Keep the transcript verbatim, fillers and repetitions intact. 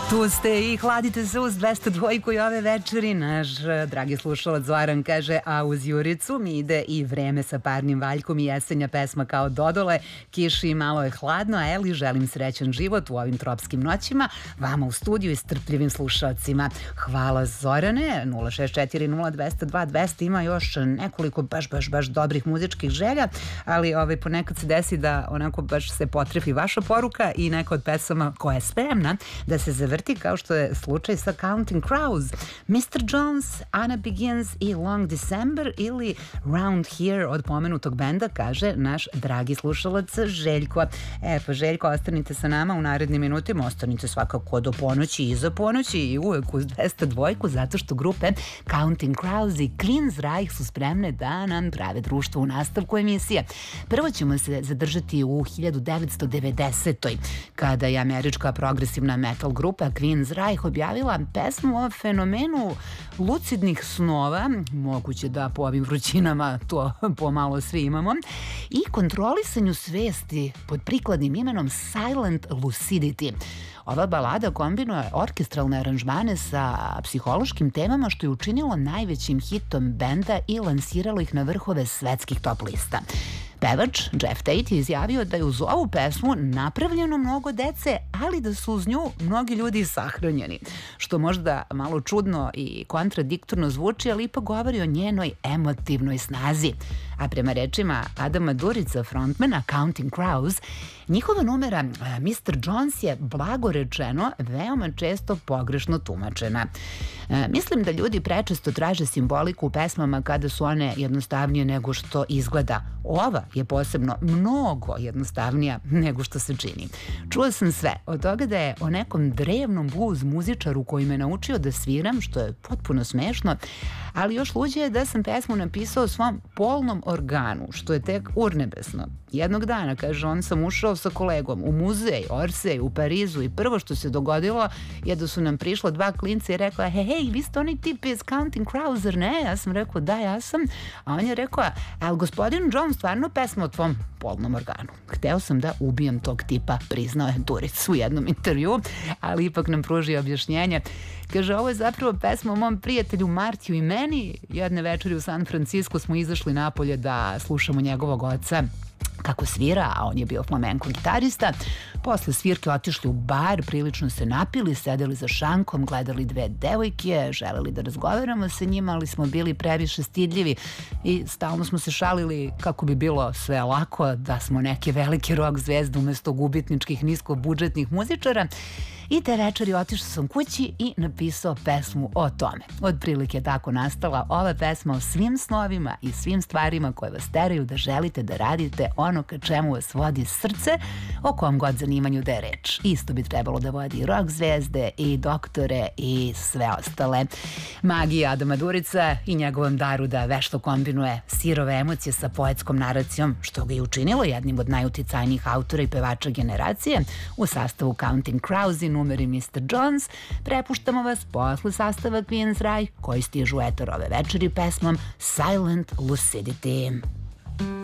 Tu ste i hladite se uz dvesta dvojku i ove večeri. Naš dragi slušalac Zoran kaže, a uz Juricu mi ide i vreme sa parnim valjkom i jesenja pesma kao Dodole. Kiši i malo je hladno, a Eli želim srećan život u ovim tropskim noćima. Vama u studiju i strpljivim slušalcima. Hvala Zorane. nula šest četiri nula dvesta dva dvesta ima još nekoliko baš, baš, baš dobrih muzičkih želja, ali ovaj, ponekad se desi da onako baš se potrefi vaša poruka i neka od pesama koja je spremna da se zavrti, kao što je slučaj sa Counting Crows. mister Jones, Anna Begins i Long December ili Round Here od pomenutog benda, kaže naš dragi slušalac Željko. E pa Željko, ostanite sa nama u narednim minutima, ostanite svakako do ponoći i iza ponoći i uvek uz dvesta dvojku, zato što grupe Counting Crows i Queensryche su spremne da nam prave društvo u nastavku emisije. Prvo ćemo se zadržati u hiljadu devetsto devedesetoj. kada je američka progresivna metal grupa Queensryche objavila pesmu o fenomenu lucidnih snova, moguće da po ovim vrućinama to pomalo svi imamo, i kontrolisanju svesti pod prikladnim imenom Silent Lucidity. Ova balada kombinuje orkestralne aranžmane sa psihološkim temama, što je učinilo najvećim hitom benda i lansiralo ih na vrhove svetskih top lista. Pevač Jeff Tate je izjavio da je uz ovu pesmu napravljeno mnogo dece, ali da su uz nju mnogi ljudi sahranjeni. Što možda malo čudno i kontradiktorno zvuči, ali ipak govori o njenoj emotivnoj snazi. A prema rečima Adama Durica, frontmana Counting Crows, njihova numera mister Jones je, blago rečeno, veoma često pogrešno tumačena. E, mislim da ljudi prečesto traže simboliku u pesmama kada su one jednostavnije nego što izgleda. Ova je posebno mnogo jednostavnija nego što se čini. Čuo sam sve, od toga da je o nekom drevnom blues muzičaru koji me naučio da sviram, što je potpuno smešno, ali još luđe je da sam pesmu napisao svom polnom organu, što je tek urnebesno. Jednog dana, kaže on, sam ušao sa kolegom u muzej Orsay u Parizu i prvo što se dogodilo je da su nam prišla dva klinca i rekla, hej, hej, vi ste onaj tip iz Counting Crows, zar ne? Ja sam rekao, da, ja sam. A on je rekao, ali gospodin John, stvarno pesma o tvom polnom organu. Hteo sam da ubijem tog tipa, priznao je Duric u jednom intervju, ali ipak nam pruži objašnjenje. Kaže, ovo je zapravo pesma o mom prijatelju Martiju i meni. Jedne večeri u San Francisco smo izašli napolje da slušamo njegovog oca kako svira, a on je bio flamenko gitarista. Posle svirke otišli u bar, prilično se napili, sedeli za šankom, gledali dve devojke, želeli da razgovaramo sa njima, ali smo bili previše stidljivi i stalno smo se šalili kako bi bilo sve lako, da smo neke velike rock zvezde umesto gubitničkih niskobudžetnih muzičara. I te večeri otišao sam kući i napisao pesmu o tome. Otprilike je tako nastala ova pesma o svim snovima i svim stvarima koje vas teraju da želite da radite ono ka čemu vas vodi srce, o kom god zanimanju da je reč. Isto bi trebalo da vodi rock zvezde i doktore i sve ostale. Magija Adama Durica i njegovom daru da vešto kombinuje sirove emocije sa poetskom naracijom, što ga je učinilo jednim od najuticajnijih autora i pevača generacije. U sastavu Counting Crows i numeri mister Jones prepuštamo vas posle sastava Queensryche koji stižu eter ove večeri pesmom Silent Lucidity.